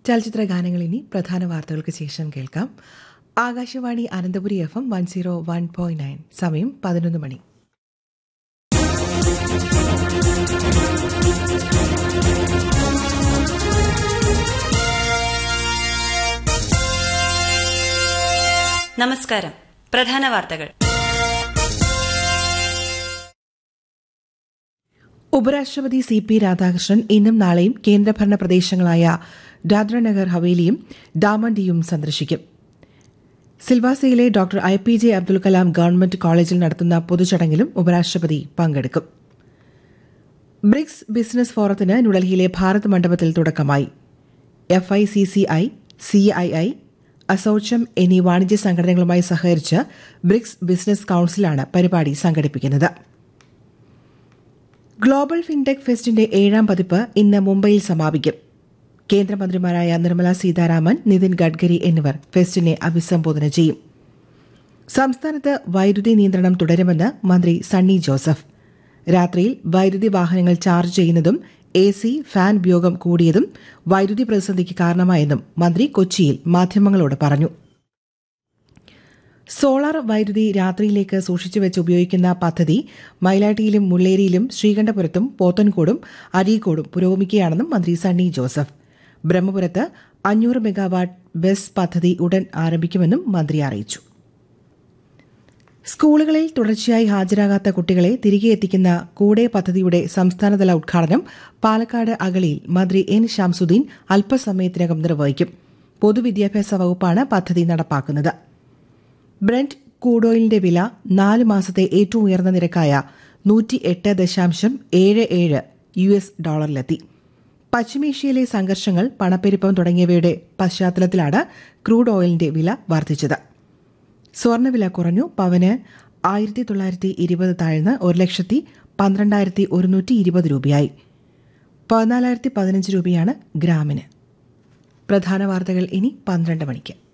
ചലച്ചിത്ര ഗാനങ്ങൾ ഇനി പ്രധാന വാർത്തകൾക്ക് ശേഷം കേൾക്കാം. ആകാശവാണി അനന്തപുരി FM 101.9. സമയം 11 മണി. നമസ്കാരം. പ്രധാന വാർത്തകൾ. ഉപരാഷ്ട്രപതി CP രാധാകൃഷ്ണൻ ഇന്നും നാളെയും കേന്ദ്രഭരണ പ്രദേശങ്ങളായ ദാദ്ര-നഗർ ഹവേലിയും ദാമൻ-ദിയും സന്ദർശിക്കും. സിൽവാസയിലെ doctor IPJ Abdul Kalam government കോളേജിൽ നടത്തുന്ന പൊതുചടങ്ങിലും ഉപരാഷ്ട്രപതി പങ്കെടുക്കും. ബ്രിക്സ് ബിസിനസ് ഫോറത്തിന് ന്യൂഡൽഹിയിലെ ഭാരത് മണ്ഡപത്തിൽ തുടക്കമായി. FICCI, CII, അസോച്ചം എന്നീ വാണിജ്യ സംഘടനകളുമായി സഹകരിച്ച് ബ്രിക്സ് ബിസിനസ് കൌൺസിലാണ് പരിപാടി സംഘടിപ്പിക്കുന്നത്. ഗ്ലോബൽ ഫിൻടെക് ഫെസ്റ്റിന്റെ 7ാം പതിപ്പ് ഇന്ന് മുംബൈയിൽ സമാപിക്കും. കേന്ദ്രമന്ത്രിമാരായ നിർമ്മല സീതാരാമൻ, നിതിൻ ഗഡ്കരി എന്നിവർ ഫെസ്റ്റിനെ അഭിസംബോധന ചെയ്യും. സംസ്ഥാനത്ത് വൈദ്യുതി നിയന്ത്രണം തുടരുമെന്ന് മന്ത്രി സണ്ണി ജോസഫ്. രാത്രിയിൽ വൈദ്യുതി വാഹനങ്ങൾ ചാർജ് ചെയ്യുന്നതും AC, ഫാൻ ഉപയോഗം കൂടിയതും വൈദ്യുതി പ്രതിസന്ധിക്ക് കാരണമായെന്നും മന്ത്രി കൊച്ചിയിൽ മാധ്യമങ്ങളോട് പറഞ്ഞു. സോളാർ വൈദ്യുതി രാത്രിയിലേക്ക് സൂക്ഷിച്ചുവെച്ച് ഉപയോഗിക്കുന്ന പദ്ധതി മൈലാട്ടിയിലും മുള്ളേരിയിലും ശ്രീകണ്ഠപുരത്തും പോത്തൻകോടും അരീക്കോടും പുരോഗമിക്കുകയാണെന്നും മന്ത്രി സണ്ണി ജോസഫ്. ബ്രഹ്മപുരത്ത് 500 മെഗാവാട്ട് ബെസ് പദ്ധതി ഉടൻ ആരംഭിക്കുമെന്നും മന്ത്രി അറിയിച്ചു. സ്കൂളുകളിൽ തുടർച്ചയായി ഹാജരാകാത്ത കുട്ടികളെ തിരികെ എത്തിക്കുന്ന കൂടെ പദ്ധതിയുടെ സംസ്ഥാനതല ഉദ്ഘാടനം പാലക്കാട് അഗളിയിൽ മന്ത്രി N. ഷംസുദ്ദീൻ അല്പസമയത്തിനകം നിർവഹിക്കും. പൊതുവിദ്യാഭ്യാസ വകുപ്പാണ് പദ്ധതി നടപ്പാക്കുന്നത്. ബ്രന്റ് ക്രൂഡ് ഓയിലിന്റെ വില 4 മാസത്തെ ഏറ്റവും ഉയർന്ന നിരക്കായ $108.77 പശ്ചിമേഷ്യയിലെ സംഘർഷങ്ങൾ, പണപ്പെരുപ്പം തുടങ്ങിയവയുടെ പശ്ചാത്തലത്തിലാണ് ക്രൂഡ് ഓയിലിന്റെ വില വർദ്ധിച്ചത്. സ്വർണ്ണവില കുറഞ്ഞു. പവന് 1920 താഴ്ന്ന് 1,12,120 രൂപയായി. 14,015 രൂപയാണ് ഗ്രാമിന്. പ്രധാന വാർത്തകൾ ഇനി 12 മണിക്ക്.